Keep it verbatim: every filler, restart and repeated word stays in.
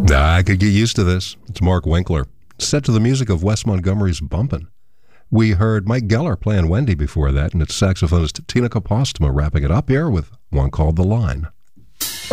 I could get used to this. It's Mark Winkler, set to the music of Wes Montgomery's Bumpin'. We heard Mike Geller playing Wendy before that, and it's saxophonist Tina Kopostuma wrapping it up here with one called The Line.